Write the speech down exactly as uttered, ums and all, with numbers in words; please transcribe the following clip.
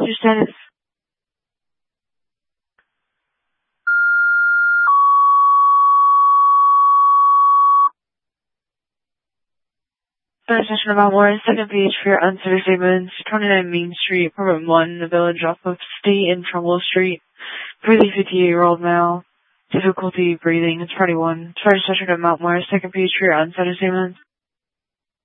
Your status. First session about more, second page for your unserved statements, twenty-nine Main Street, apartment one, the village off of State and Trumbull Street, for the fifty-eight-year-old male, difficulty breathing, it's party one. First session about more, second page for your unserved statements.